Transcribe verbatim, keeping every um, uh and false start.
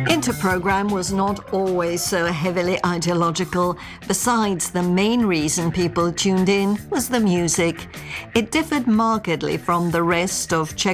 Interprogram was not always so heavily ideological. Besides, the main reason people tuned in was the music. It differed markedly from the rest of Czech